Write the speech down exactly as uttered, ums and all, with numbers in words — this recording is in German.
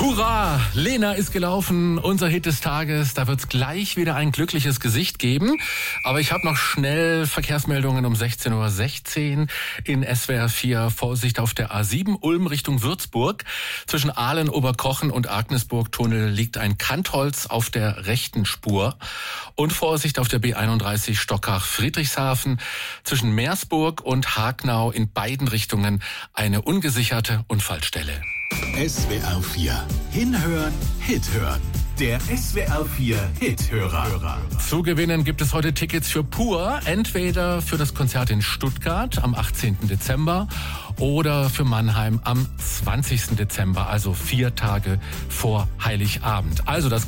Hurra! Lena ist gelaufen, unser Hit des Tages. Da wird's gleich wieder ein glückliches Gesicht geben. Aber ich habe noch schnell Verkehrsmeldungen um sechzehn Uhr sechzehn in S W R vier. Vorsicht auf der A sieben, Ulm Richtung Würzburg. Zwischen Aalen, Oberkochen und Agnesburg-Tunnel liegt ein Kantholz auf der rechten Spur. Und Vorsicht auf der B einunddreißig Stockach-Friedrichshafen. Zwischen Meersburg und Hagnau in beiden Richtungen eine ungesicherte Unfallstelle. S W R vier. Hinhören, Hit hören. Der S W R vier Hithörer. Zu gewinnen gibt es heute Tickets für Pur. Entweder für das Konzert in Stuttgart am achtzehnten Dezember oder für Mannheim am zwanzigsten Dezember, also vier Tage vor Heiligabend. Also das